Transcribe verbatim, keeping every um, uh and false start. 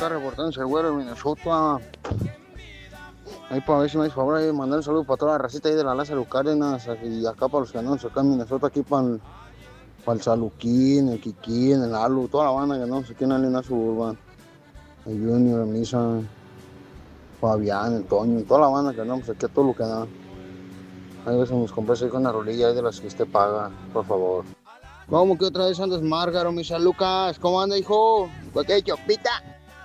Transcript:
acá reportándose el güero de Minnesota. Ahí para ver si me hace favor de mandar un saludo para toda la racita ahí de la Lázaro Cárdenas y acá para los que andamos acá en Minnesota, aquí para el, para el Saluquín, el Kikín, el Alu, toda la banda que andamos aquí en Alena Suburban. El Junior, el Misa, Fabián, el Toño, y toda la banda que andamos aquí a todo lo que da. Ahí ves nos compras ahí con la rolilla ahí de las que usted paga, por favor. ¿Cómo que otra vez andas Márgaro, Misa Lucas? ¿Cómo anda, hijo? ¿Qué chopita?